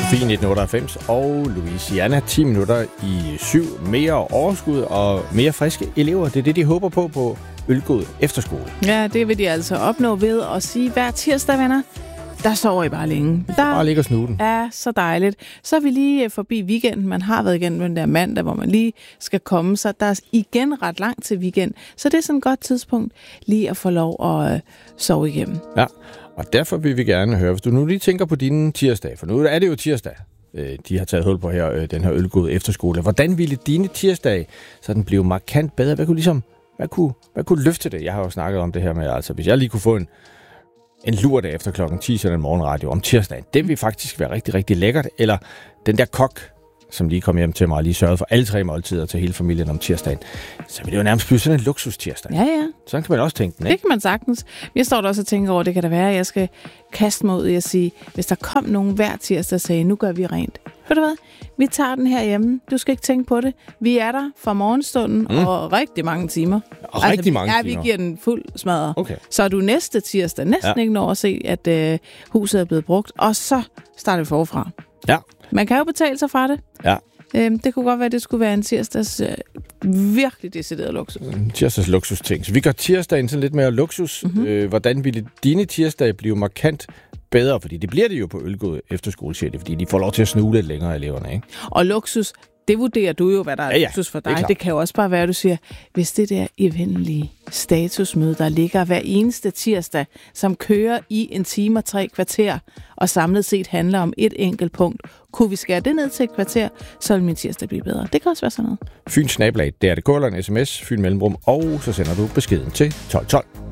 Sofie 1998 og Louisiana 10 minutter i 7. Mere overskud og mere friske elever. Det er det, de håber på Ølgod Efterskole. Ja, det vil de altså opnå ved at sige, hver tirsdag, venner, der sover I bare længe. Der bare ligger snuden. Ja, så dejligt. Så er vi lige forbi weekenden. Man har været igennem den der mandag, hvor man lige skal komme. Så der er igen ret langt til weekend. Så det er sådan et godt tidspunkt lige at få lov at sove igennem. Ja, og derfor vil vi gerne høre, hvis du nu lige tænker på dine tirsdage, for nu er det jo tirsdag, de har taget hul på her, den her Ølgod Efterskole. Hvordan ville dine tirsdage sådan blive markant bedre? Hvad kunne løfte det? Jeg har jo snakket om det her med, altså hvis jeg lige kunne få en lurdag efter klokken 10 sådan en morgenradio om tirsdagen, det vil faktisk være rigtig, rigtig lækkert. Eller den der kok, som lige kom hjem til mig og lige sørgede for alle 3 måltider til hele familien om tirsdagen, så vil det jo nærmest blive sådan en luksustirsdag. Ja, ja. Sådan kan man også tænke den, ikke? Det kan man sagtens. Jeg står der også og tænker over, det kan da være, at jeg skal kaste mig ud i at sige, hvis der kom nogen hver tirsdag og sagde, nu gør vi rent. Ved du hvad? Vi tager den herhjemme. Du skal ikke tænke på det. Vi er der fra morgenstunden og rigtig mange timer. Og rigtig mange timer? Ja, vi giver den fuld smadret. Okay. Så er du næste tirsdag næsten ikke når at se, at huset er blevet brugt. Og så starter vi forfra. Ja. Man kan jo betale sig fra det. Ja. Det kunne godt være, at det skulle være en tirsdags virkelig decideret luksus. En tirsdags luksus-ting. Så vi gør tirsdagen sådan lidt mere luksus. Hvordan ville dine tirsdage blive markant bedre? Fordi det bliver det jo på Ølgod Efterskole, fordi de får lov til at snule lidt længere, eleverne, ikke? Og luksus, det vurderer du jo, hvad der er luksus for dig. Det kan jo også bare være, at du siger, hvis det der eventlige statusmøde, der ligger hver eneste tirsdag, som kører i 1 time og 3 kvarter, og samlet set handler om et enkelt punkt, kunne vi skære det ned til et kvarter, så vil min tirsdag blive bedre. Det kan også være sådan noget. Fyn snablag, det er det. Gå eller en sms, Fyn Mellemrum, og så sender du beskeden til 1212.